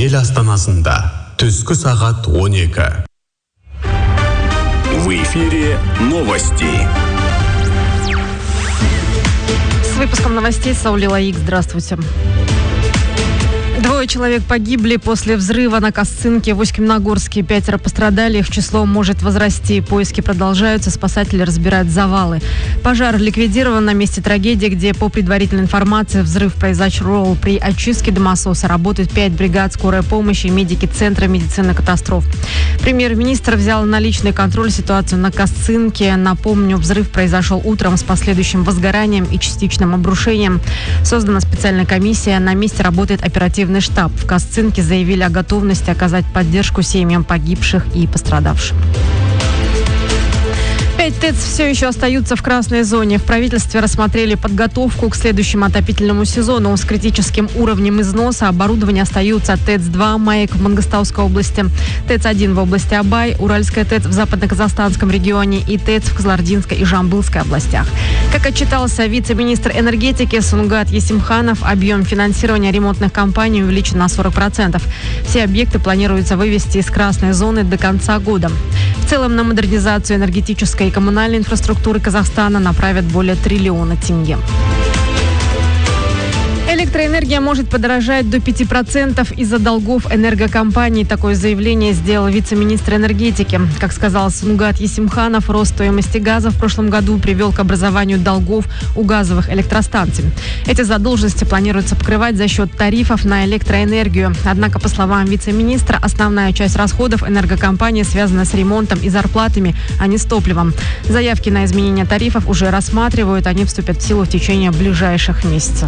ел астанасында түскі сағат 12. В эфире новости. С выпуском новостей Саули Лаик. Здравствуйте. 2 человек погибли после взрыва на Косцинке в Усть-Каменогорске. 5 пострадали, их число может возрасти. Поиски продолжаются, спасатели разбирают завалы. Пожар ликвидирован на месте трагедии, где, по предварительной информации, взрыв произошел при очистке дымососа. Работают 5 бригад скорой помощи и медики Центра медицины катастроф. Премьер-министр взял на личный контроль ситуацию на Косцинке. Напомню, взрыв произошел утром с последующим возгоранием и частичным обрушением. Создана специальная комиссия. На месте работает оперативный штаб. В Косцинке заявили о готовности оказать поддержку семьям погибших и пострадавшим. 5 ТЭЦ все еще остаются в красной зоне. В правительстве рассмотрели подготовку к следующему отопительному сезону. С критическим уровнем износа оборудование остаются ТЭЦ-2 «Маяк» в Мангостауской области, ТЭЦ-1 в области Абай, Уральская ТЭЦ в Западно-Казахстанском регионе и ТЭЦ в Кызылординской и Жамбылской областях. Как отчитался вице-министр энергетики Сунгат Есимханов, объем финансирования ремонтных компаний увеличен на 40%. Все объекты планируется вывести из красной зоны до конца года. В целом на модернизацию энергетической и коммунальной инфраструктуры Казахстана направят более 1 триллиона тенге. Электроэнергия может подорожать до 5% из-за долгов энергокомпаний. Такое заявление сделал вице-министр энергетики. Как сказал Сунгат Есимханов, рост стоимости газа в прошлом году привел к образованию долгов у газовых электростанций. Эти задолженности планируется покрывать за счет тарифов на электроэнергию. Однако, по словам вице-министра, основная часть расходов энергокомпании связана с ремонтом и зарплатами, а не с топливом. Заявки на изменение тарифов уже рассматривают. Они вступят в силу в течение ближайших месяцев.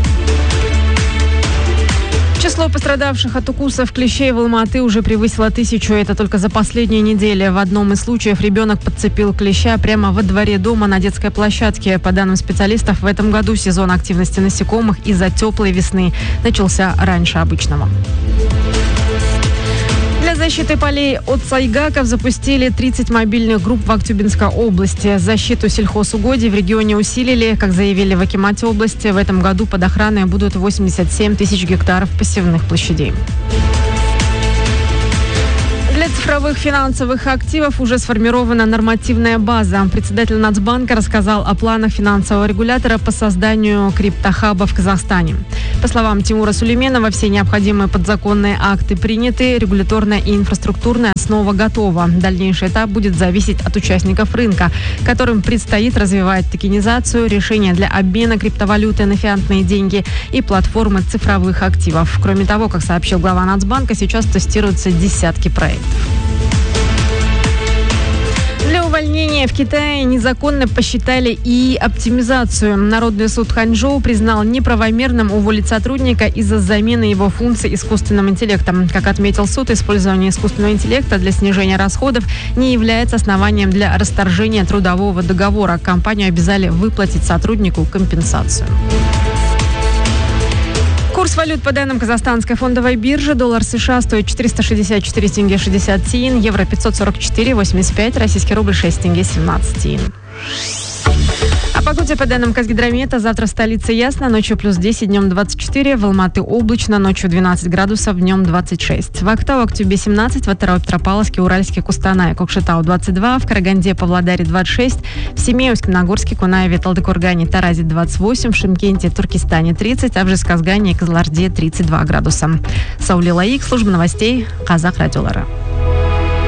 Число пострадавших от укусов клещей в Алматы уже превысило 1000. Это только за последние недели. В одном из случаев ребенок подцепил клеща прямо во дворе дома на детской площадке. По данным специалистов, в этом году сезон активности насекомых из-за теплой весны начался раньше обычного. Для защиты полей от сайгаков запустили 30 мобильных групп в Актюбинской области. Защиту сельхозугодий в регионе усилили. Как заявили в Акимате области, в этом году под охраной будут 87 тысяч гектаров посевных площадей. Для цифровых финансовых активов уже сформирована нормативная база. Председатель Нацбанка рассказал о планах финансового регулятора по созданию криптохаба в Казахстане. По словам Тимура Сулейменова, все необходимые подзаконные акты приняты, регуляторная и инфраструктурная основа готова. Дальнейший этап будет зависеть от участников рынка, которым предстоит развивать токенизацию, решения для обмена криптовалюты на фиатные деньги и платформы цифровых активов. Кроме того, как сообщил глава Нацбанка, сейчас тестируются десятки проектов. Для увольнения в Китае незаконно посчитали и оптимизацию. Народный суд Ханчжоу признал неправомерным уволить сотрудника из-за замены его функций искусственным интеллектом. Как отметил суд, использование искусственного интеллекта для снижения расходов не является основанием для расторжения трудового договора. Компанию обязали выплатить сотруднику компенсацию. Курс валют по данным Казахстанской фондовой биржи. Доллар США стоит 464 тенге 60 тиын, евро 544,85, российский рубль 6 тенге 17 тиын. О погоде по данным Казгидромета. Завтра в столице ясно, ночью плюс 10, днем 24. В Алматы облачно, ночью 12 градусов, днем 26. В Актау, Актюбе 17, в Атырау, Петропавловске, Уральске, Кустанае, Кокшетау 22, в Караганде, Павлодаре 26, в Семее, Усть-Каменогорске, Кунаеве, Талдыкургане, Таразе 28, в Шымкенте, Туркестане 30, а в Жезказгане и Кызылорде 32 градуса. Саули Лаик, служба новостей Казах радиолары.